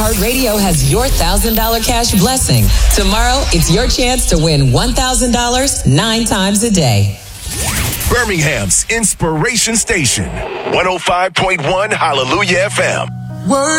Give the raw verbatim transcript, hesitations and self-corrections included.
iHeartRadio has your one thousand dollars cash blessing. Tomorrow, it's your chance to win one thousand dollars nine times a day. Birmingham's Inspiration Station, one oh five point one Hallelujah F M. Word.